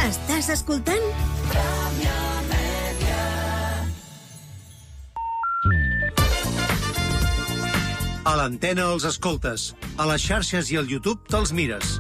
Estàs escoltant? A l'antena els escoltes, a les xarxes i al YouTube te'ls mires.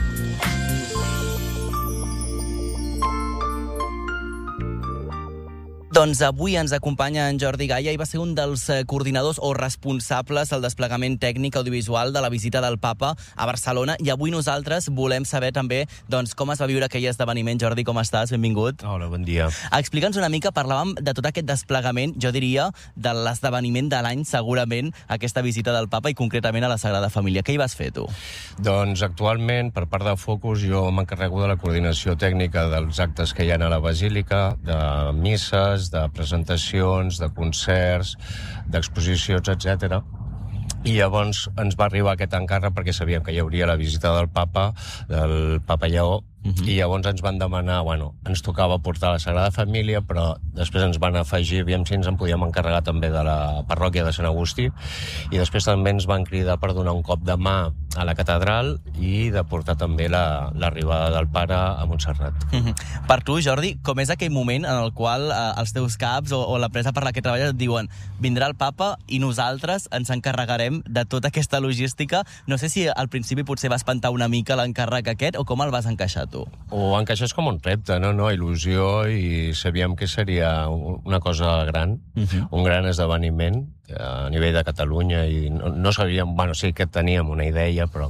Doncs avui ens acompanya en Jordi Gaya i va ser un dels coordinadors o responsables del desplegament tècnic audiovisual de la visita del Papa a Barcelona, i avui nosaltres volem saber també com es va viure aquell esdeveniment. Jordi, com estàs? Benvingut. Hola, bon dia. Explica'ns una mica, parlàvem de tot aquest desplegament, jo diria, de l'esdeveniment de l'any, segurament, aquesta visita del Papa i concretament a la Sagrada Família. Què hi vas fer, tu? Doncs actualment, per part de Focus, jo m'encarrego de la coordinació tècnica dels actes que hi ha a la Basílica, de misses, de presentacions, de concerts, d'exposicions, etc. I llavors ens va arribar aquest encàrrec perquè sabíem que hi hauria la visita del Papa Lleó, i llavors ens van demanar, ens tocava portar la Sagrada Família, però després ens van afegir, aviam si ens en podíem encarregar també de la parròquia de Sant Agustí, i després també ens van cridar per donar un cop de mà a la catedral i de portar també l'arribada del Pare a Montserrat. Per tu, Jordi, com és aquell moment en el qual els teus caps o l'empresa per la que treballes et diuen vindrà el Papa i nosaltres ens encarregarem de tota aquesta logística? No sé si al principi potser va espantar una mica l'encàrrec aquest o com el vas encaixar tu? Ho encaixes com un repte, il·lusió, i sabíem que seria una cosa gran, un gran esdeveniment a nivell de Catalunya, i no sabíem, sí que teníem una idea, però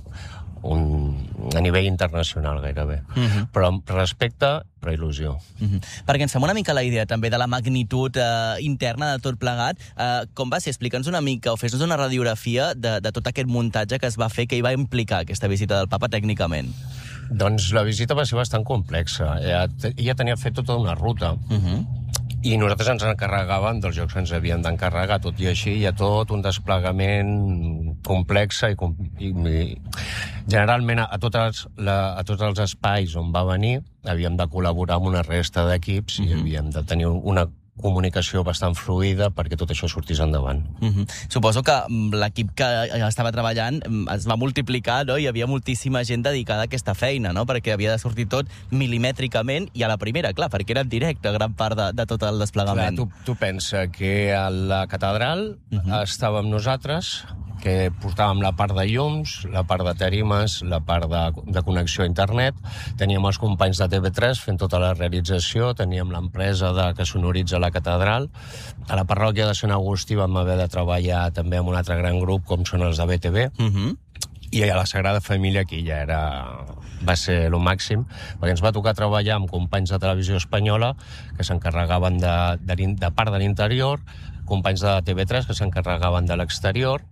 a nivell internacional gairebé. Però amb respecte, però il·lusió. Perquè ens fem una mica la idea també de la magnitud interna de tot plegat. Com va ser? Explica'ns una mica o fes-nos una radiografia de tot aquest muntatge que es va fer, que hi va implicar aquesta visita del Papa tècnicament. Doncs la visita va ser bastant complexa. Ja tenia fet tota una ruta, i nosaltres ens encarregàvem dels llocs que ens havien d'encarregar. Tot i així hi ha tot un desplegament complex i generalment a tots els espais on va venir havíem de col·laborar amb una resta d'equips i havíem de tenir una comunicació bastant fluida perquè tot això sortís endavant. Suposo que l'equip que estava treballant es va multiplicar, no? Hi havia moltíssima gent dedicada a aquesta feina, no? Perquè havia de sortir tot milimètricament i a la primera, clar, perquè era en directe gran part de tot el desplegament. Clar, tu pensa que a la catedral estàvem nosaltres, que portàvem la part de llums, la part de tarimes, la part de connexió a internet, teníem els companys de TV3 fent tota la realització, teníem l'empresa que sonoritza la catedral, a la parròquia de Sant Agustí vam haver de treballar també amb un altre gran grup com són els de BTV, i a la Sagrada Família aquí ja va ser el màxim, perquè ens va tocar treballar amb companys de Televisió Espanyola que s'encarregaven de part de l'interior, companys de TV3 que s'encarregaven de l'exterior,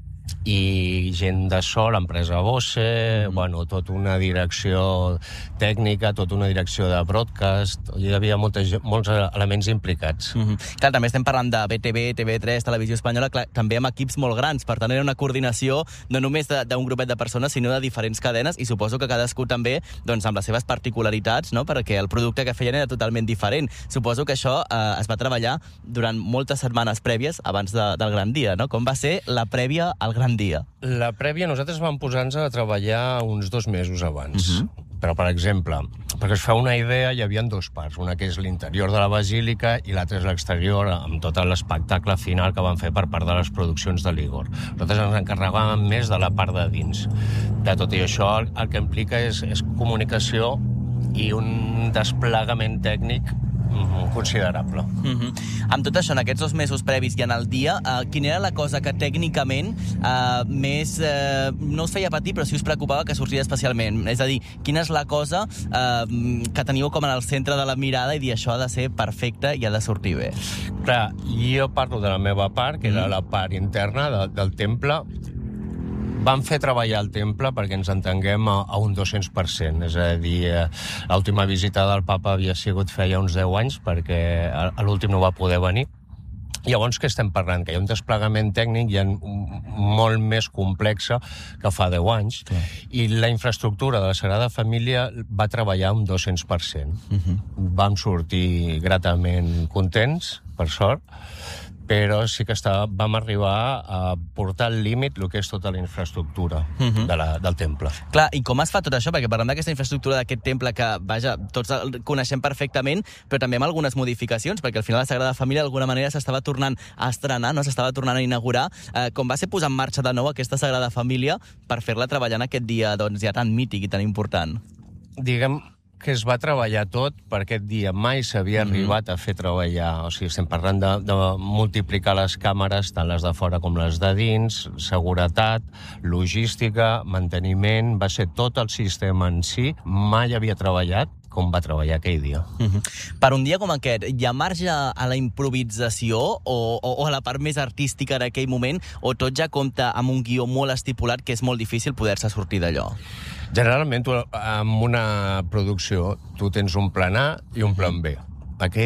i gent de so, l'empresa Bose, tota una direcció tècnica, tota una direcció de broadcast, hi havia molts elements implicats. Clar, també estem parlant de BTV, TV3, Televisió Espanyola, clar, també amb equips molt grans, per tant era una coordinació no només d'un grupet de persones, sinó de diferents cadenes, i suposo que cadascú també amb les seves particularitats, no? Perquè el producte que feien era totalment diferent. Suposo que això es va treballar durant moltes setmanes prèvies abans del gran dia, no? Com va ser la prèvia al gran dia? La prèvia, nosaltres vam posar-nos a treballar uns 2 mesos abans. Però, per exemple, perquè es fa una idea, hi havia 2 parts. Una que és l'interior de la Basílica i l'altra és l'exterior, amb tot l'espectacle final que van fer per part de les produccions de l'Igor. Nosaltres ens encarregàvem més de la part de dins. De tot i això, el que implica és comunicació i un desplegament tècnic considerable. Amb tot això, en aquests 2 mesos previs i en el dia, quina era la cosa que tècnicament més no us feia patir, però sí us preocupava que sortís especialment? És a dir, quina és la cosa que teniu com en el centre de la mirada i dir això ha de ser perfecte i ha de sortir bé? Clar, jo parlo de la meva part, que era la part interna del temple. Vam fer treballar el temple perquè ens entenguem a un 200%, és a dir, l'última visita del Papa havia sigut feia uns 10 anys perquè a l'últim no va poder venir. Llavors, què estem parlant? Que hi ha un desplegament tècnic ja molt més complexa que fa 10 anys, i la infraestructura de la Sagrada Família va treballar un 200%. Vam sortir gratament contents, per sort, però sí que vam arribar a portar al límit el que és tota la infraestructura del temple. Clar, i com es fa tot això? Perquè parlem d'aquesta infraestructura d'aquest temple que, vaja, tots el coneixem perfectament, però també amb algunes modificacions, perquè al final la Sagrada Família d'alguna manera s'estava tornant a estrenar, no? S'estava tornant a inaugurar. Com va ser posar en marxa de nou aquesta Sagrada Família per fer-la treballar en aquest dia ja tan mític i tan important? Diguem que es va treballar tot per aquest dia. Mai s'havia arribat a fer treballar. O sigui, estem parlant de multiplicar les càmeres, tant les de fora com les de dins, seguretat, logística, manteniment, va ser tot el sistema en si. Mai havia treballat com va treballar aquell dia. Per un dia com aquest, hi ha marge a la improvisació o a la part més artística d'aquell moment, o tot ja compta amb un guió molt estipulat que és molt difícil poder-se sortir d'allò? Generalment, en una producció, tu tens un plan A i un plan B.